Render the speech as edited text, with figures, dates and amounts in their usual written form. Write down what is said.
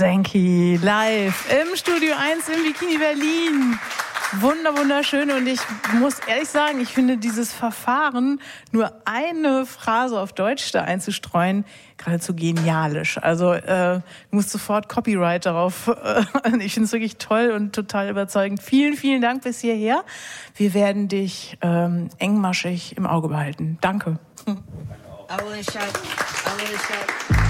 Senki live im Studio 1 im Bikini Berlin. Wunderschön, und ich muss ehrlich sagen, ich finde dieses Verfahren, nur eine Phrase auf Deutsch da einzustreuen, geradezu genialisch. Also du musst sofort Copyright darauf. Ich finde es wirklich toll und total überzeugend. Vielen Dank bis hierher. Wir werden dich engmaschig im Auge behalten. Danke. I will shout.